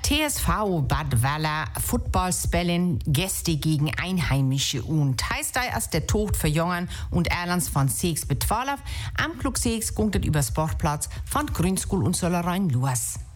TSV Bad Walla Football spellen Gäste gegen Einheimische und heißt als der Tod für Jungen und Erlands von 6 bis 12 am Klug 6 gungt über Sportplatz von Grünskul und Sollerein los.